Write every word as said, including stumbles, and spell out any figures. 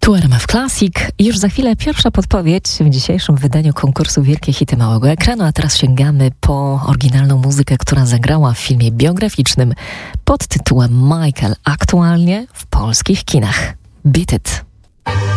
Tu R M F Classic. Już za chwilę pierwsza podpowiedź w dzisiejszym wydaniu konkursu Wielkie Hity Małego Ekranu, a teraz sięgamy po oryginalną muzykę, która zagrała w filmie biograficznym pod tytułem Michael, aktualnie w polskich kinach. Beat It.